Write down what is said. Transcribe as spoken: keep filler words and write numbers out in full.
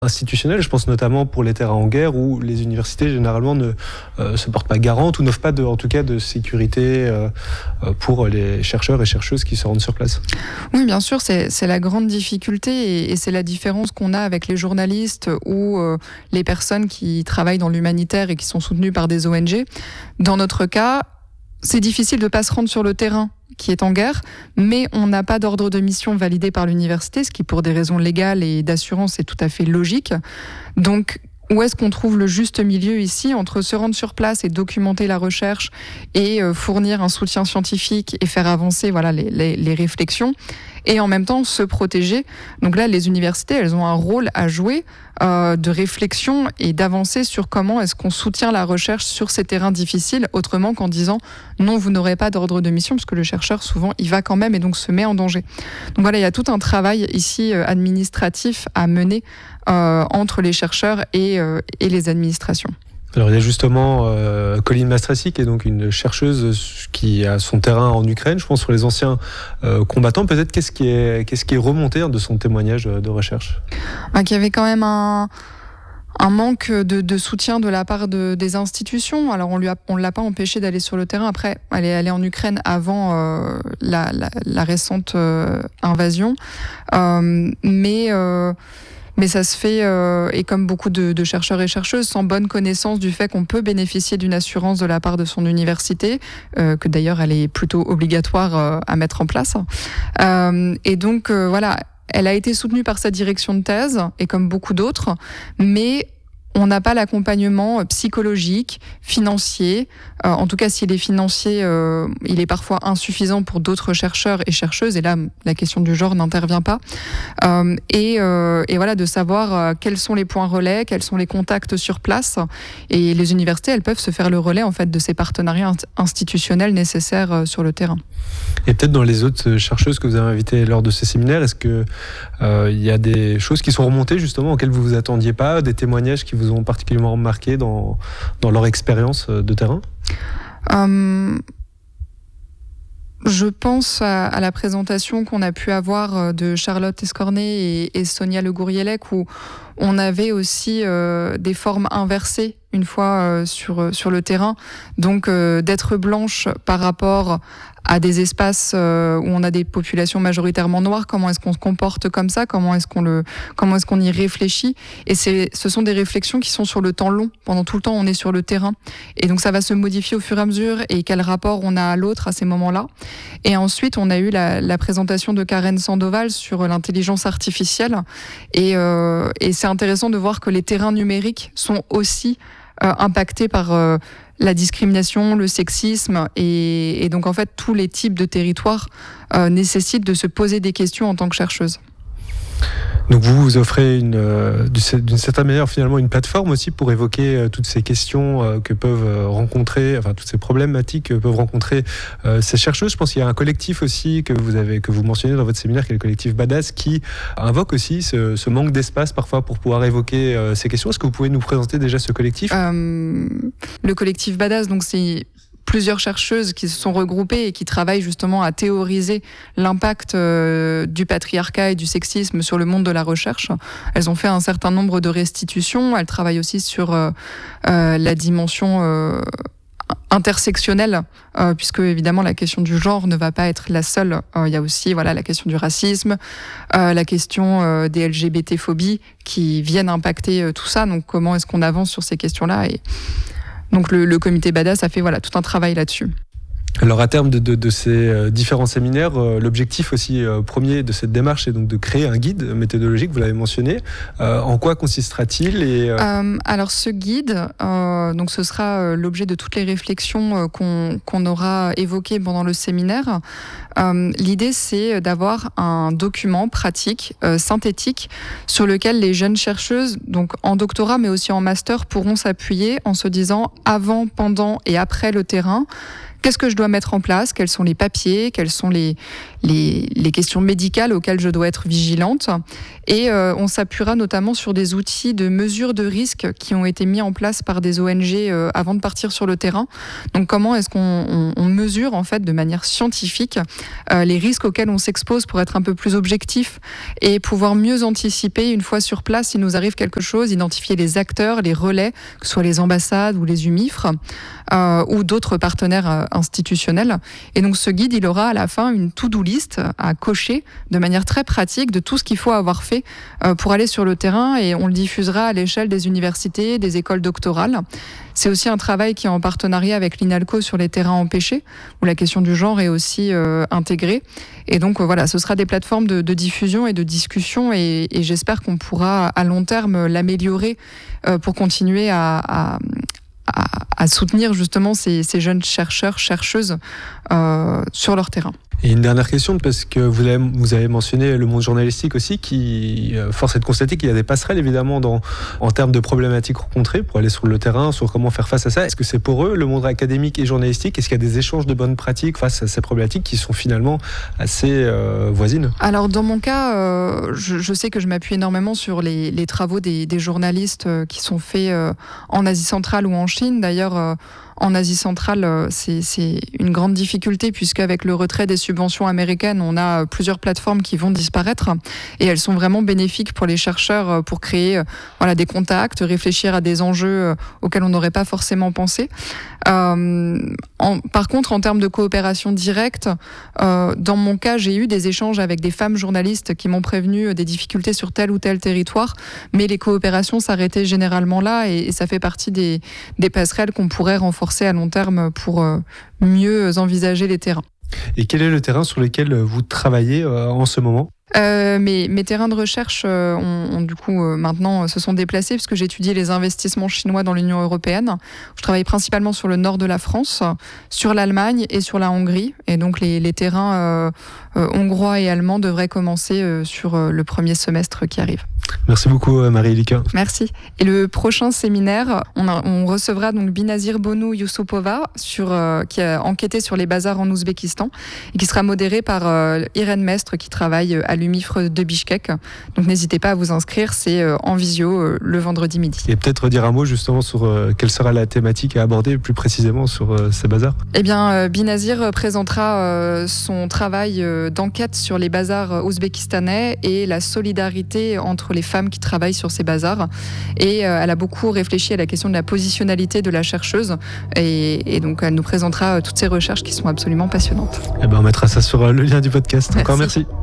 institutionnelle. Je pense notamment pour les terrains en guerre où les universités généralement ne euh, se portent pas garantes ou n'offrent pas de, en tout cas de sécurité euh, pour les chercheurs et chercheuses qui se rendent sur place. Oui, bien sûr, c'est, c'est la grande difficulté et, et c'est la différence qu'on a avec les journalistes ou euh, les personnes qui travaillent dans l'humanitaire et qui sont soutenues par des O N G. Dans notre cas, c'est difficile de ne pas se rendre sur le terrain qui est en guerre, mais on n'a pas d'ordre de mission validé par l'université, ce qui pour des raisons légales et d'assurance est tout à fait logique. Donc, où est-ce qu'on trouve le juste milieu ici entre se rendre sur place et documenter la recherche et euh, fournir un soutien scientifique et faire avancer voilà, les, les, les réflexions et en même temps se protéger. Donc là, les universités, elles ont un rôle à jouer euh, de réflexion et d'avancer sur comment est-ce qu'on soutient la recherche sur ces terrains difficiles, autrement qu'en disant non, vous n'aurez pas d'ordre de mission, parce que le chercheur, souvent, il va quand même et donc se met en danger. Donc voilà, il y a tout un travail ici euh, administratif à mener euh, entre les chercheurs et, euh, et les administrations. Alors il y a justement euh, Colline Mastrassi qui est donc une chercheuse qui a son terrain en Ukraine, je pense sur les anciens euh, combattants. Peut-être qu'est-ce qui est qu'est-ce qui est remonté de son témoignage de recherche? Ah, qu'il y avait quand même un un manque de, de soutien de la part de, des institutions. Alors on lui a, on l'a pas empêché d'aller sur le terrain. Après, elle est allée en Ukraine avant euh, la, la, la récente euh, invasion, euh, mais euh, Mais ça se fait, euh, et comme beaucoup de, de chercheurs et chercheuses, sans bonne connaissance du fait qu'on peut bénéficier d'une assurance de la part de son université, euh, que d'ailleurs elle est plutôt obligatoire euh, à mettre en place. Euh, et donc euh, voilà, elle a été soutenue par sa direction de thèse, et comme beaucoup d'autres, mais on n'a pas l'accompagnement psychologique, financier. Euh, en tout cas, s'il est financier, euh, il est parfois insuffisant pour d'autres chercheurs et chercheuses. Et là, la question du genre n'intervient pas. Euh, et, euh, et voilà, de savoir euh, quels sont les points relais, quels sont les contacts sur place. Et les universités, elles peuvent se faire le relais en fait de ces partenariats institutionnels nécessaires euh, sur le terrain. Et peut-être dans les autres chercheuses que vous avez invitées lors de ces séminaires, est-ce que euh, il y a des choses qui sont remontées justement auxquelles vous vous attendiez pas, des témoignages qui vous ont particulièrement marqué dans, dans leur expérience de terrain? euh, Je pense à, à la présentation qu'on a pu avoir de Charlotte Escornet et, et Sonia Le Gouriellec, où on avait aussi euh, des formes inversées une fois euh, sur, sur le terrain. Donc euh, d'être blanche par rapport à des espaces euh, où on a des populations majoritairement noires, comment est-ce qu'on se comporte comme ça, comment est-ce qu'on le, comment est-ce qu'on y réfléchit. Et c'est, ce sont des réflexions qui sont sur le temps long. Pendant tout le temps, on est sur le terrain. Et donc ça va se modifier au fur et à mesure, et quel rapport on a à l'autre à ces moments-là. Et ensuite, on a eu la, la présentation de Karen Sandoval sur l'intelligence artificielle. Et, euh, et c'est intéressant de voir que les terrains numériques sont aussi euh, impactés par euh, la discrimination, le sexisme, et, et donc en fait tous les types de territoires euh, nécessitent de se poser des questions en tant que chercheuse. Donc vous vous offrez une, euh, d'une certaine manière finalement une plateforme aussi pour évoquer euh, toutes ces questions euh, que peuvent euh, rencontrer, enfin toutes ces problématiques que peuvent rencontrer euh, ces chercheuses. Je pense qu'il y a un collectif aussi que vous avez, que vous mentionnez dans votre séminaire, qui est le collectif Badass, qui invoque aussi ce, ce manque d'espace parfois pour pouvoir évoquer euh, ces questions. Est-ce que vous pouvez nous présenter déjà ce collectif? euh, Le collectif Badass, donc c'est plusieurs chercheuses qui se sont regroupées et qui travaillent justement à théoriser l'impact euh, du patriarcat et du sexisme sur le monde de la recherche. Elles ont fait un certain nombre de restitutions. Elles travaillent aussi sur euh, euh, la dimension euh, intersectionnelle, euh, puisque évidemment la question du genre ne va pas être la seule. Euh, il y a aussi voilà la question du racisme, euh, la question euh, des L G B T-phobies qui viennent impacter euh, tout ça. Donc comment est-ce qu'on avance sur ces questions-là? Et donc le, le comité Badass a fait voilà, tout un travail là-dessus. Alors à terme de, de, de ces euh, différents séminaires, euh, l'objectif aussi euh, premier de cette démarche est donc de créer un guide méthodologique, vous l'avez mentionné. Euh, en quoi consistera-t-il et, euh... Euh, Alors ce guide, euh, donc ce sera euh, l'objet de toutes les réflexions euh, qu'on, qu'on aura évoquées pendant le séminaire. Euh, l'idée c'est d'avoir un document pratique, euh, synthétique, sur lequel les jeunes chercheuses, donc en doctorat mais aussi en master, pourront s'appuyer en se disant avant, pendant et après le terrain, qu'est-ce que je dois mettre en place, quels sont les papiers, quelles sont les, les, les questions médicales auxquelles je dois être vigilante. Et euh, on s'appuiera notamment sur des outils de mesure de risque qui ont été mis en place par des O N G euh, avant de partir sur le terrain. Donc comment est-ce qu'on on, on mesure en fait de manière scientifique euh, les risques auxquels on s'expose pour être un peu plus objectif et pouvoir mieux anticiper une fois sur place s'il nous arrive quelque chose, identifier les acteurs, les relais, que ce soit les ambassades ou les U M I F R euh, ou d'autres partenaires euh, institutionnels. Et donc ce guide, il aura à la fin une to-do list à cocher de manière très pratique de tout ce qu'il faut avoir fait euh, pour aller sur le terrain, et on le diffusera à l'échelle des universités, des écoles doctorales. C'est aussi un travail qui est en partenariat avec l'INALCO sur les terrains empêchés, où la question du genre est aussi euh, intégrée. Et donc euh, voilà, ce sera des plateformes de, de diffusion et de discussion, et, et j'espère qu'on pourra à long terme l'améliorer euh, pour continuer à, à, à, à soutenir justement ces, ces jeunes chercheurs, chercheuses euh, sur leur terrain. Et une dernière question, parce que vous avez, vous avez mentionné le monde journalistique aussi, qui euh, force est de constater qu'il y a des passerelles évidemment dans, en termes de problématiques rencontrées pour aller sur le terrain, sur comment faire face à ça. Est-ce que c'est pour eux, le monde académique et journalistique? Est-ce qu'il y a des échanges de bonnes pratiques face à ces problématiques qui sont finalement assez euh, voisines? Alors dans mon cas, euh, je, je sais que je m'appuie énormément sur les, les travaux des, des journalistes euh, qui sont faits euh, en Asie centrale ou en Chine. D'ailleurs, euh, en Asie centrale, c'est, c'est une grande difficulté puisqu'avec le retrait des subventions américaines, on a plusieurs plateformes qui vont disparaître et elles sont vraiment bénéfiques pour les chercheurs pour créer voilà, des contacts, réfléchir à des enjeux auxquels on n'aurait pas forcément pensé. Euh, en, par contre, en termes de coopération directe, euh, dans mon cas, j'ai eu des échanges avec des femmes journalistes qui m'ont prévenu des difficultés sur tel ou tel territoire, mais les coopérations s'arrêtaient généralement là et, et ça fait partie des, des passerelles qu'on pourrait renforcer à long terme pour mieux envisager les terrains. Et quel est le terrain sur lequel vous travaillez en ce moment ? Euh, mes, mes terrains de recherche euh, ont, ont du coup euh, maintenant euh, se sont déplacés puisque j'étudie les investissements chinois dans l'Union européenne. Je travaille principalement sur le nord de la France, sur l'Allemagne et sur la Hongrie. Et donc les, les terrains euh, euh, hongrois et allemands devraient commencer euh, sur euh, le premier semestre qui arrive. Merci beaucoup Marie-Elika. Merci. Et le prochain séminaire, on, a, on recevra donc Binazir Bonu Yusupova sur, euh, qui a enquêté sur les bazars en Ouzbékistan et qui sera modéré par euh, Irène Mestre qui travaille à l'U M I F R de Bichkek. Donc n'hésitez pas à vous inscrire, c'est euh, en visio euh, le vendredi midi. Et peut-être dire un mot justement sur euh, quelle sera la thématique à aborder plus précisément sur euh, ces bazars. Eh bien euh, Binazir présentera euh, son travail euh, d'enquête sur les bazars ouzbékistanais et la solidarité entre les femmes qui travaillent sur ces bazars. Et euh, elle a beaucoup réfléchi à la question de la positionnalité de la chercheuse et, et donc elle nous présentera euh, toutes ces recherches qui sont absolument passionnantes. Eh ben, on mettra ça sur euh, le lien du podcast. Merci. Encore merci.